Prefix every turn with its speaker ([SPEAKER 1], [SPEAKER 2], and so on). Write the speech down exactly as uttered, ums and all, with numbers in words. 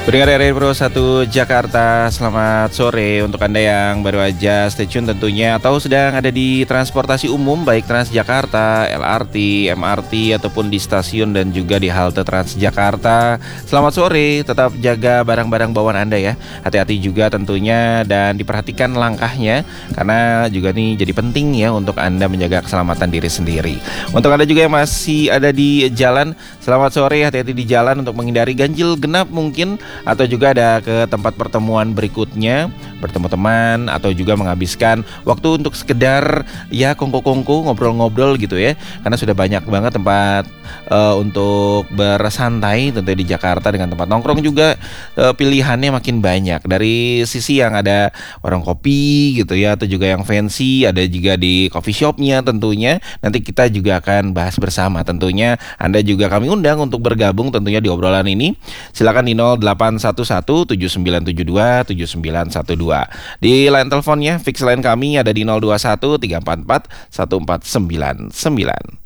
[SPEAKER 1] Pendengar R R Pro satu Jakarta, selamat sore untuk Anda yang baru aja stay tune tentunya atau sedang ada di transportasi umum baik Transjakarta, L R T, M R T ataupun di stasiun dan juga di halte Transjakarta. Selamat sore, tetap jaga barang-barang bawaan Anda ya. Hati-hati juga tentunya dan diperhatikan langkahnya karena juga nih jadi penting ya untuk Anda menjaga keselamatan diri sendiri. Untuk Anda juga yang masih ada di jalan, selamat sore, hati-hati di jalan untuk menghindari ganjil genap mungkin, atau juga ada ke tempat pertemuan berikutnya, bertemu teman atau juga menghabiskan waktu untuk sekedar ya kongko-kongko, ngobrol-ngobrol gitu ya. Karena sudah banyak banget tempat uh, untuk bersantai tentunya di Jakarta dengan tempat nongkrong juga uh, pilihannya makin banyak. Dari sisi yang ada warung kopi gitu ya, atau juga yang fancy, ada juga di coffee shopnya tentunya. Nanti kita juga akan bahas bersama tentunya. Anda juga kami undang untuk bergabung tentunya di obrolan ini. Silakan di nol delapan satu satu tujuh sembilan tujuh dua tujuh sembilan satu dua. Di line teleponnya fix line kami ada di nol dua satu tiga empat empat satu empat sembilan sembilan.